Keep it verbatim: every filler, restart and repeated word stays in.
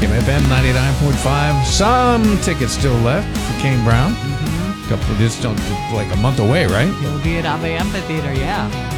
K M F M ninety-nine point five. Some tickets still left for Kane Brown. Mm-hmm. A couple of this don't like a month away, right? He'll be at Ave Amphitheater, yeah.